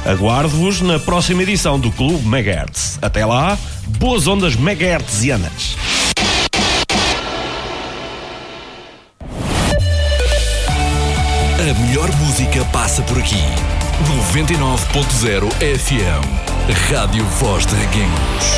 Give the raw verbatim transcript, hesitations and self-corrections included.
Aguardo-vos na próxima edição do Clube Megahertz. Até lá, boas ondas megahertzianas. A melhor música passa por aqui. noventa e nove ponto zero F M. Rádio Voz de Reguengos.